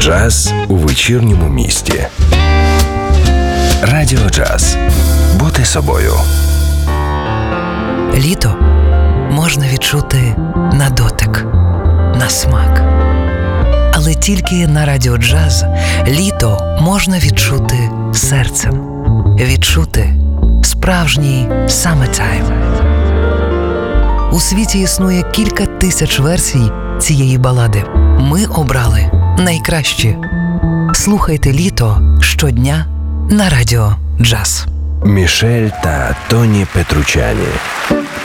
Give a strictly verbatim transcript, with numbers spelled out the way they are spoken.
Джаз у вечірньому місті. Радіо Джаз. Бути собою. Літо можна відчути на дотик, на смак. Але тільки на Радіо Джаз літо можна відчути серцем. Відчути справжній summertime. У світі існує кілька тисяч версій цієї балади. Ми обрали найкращі. Слухайте літо щодня на Радіо Джаз. Мішель та Тоні Петручані.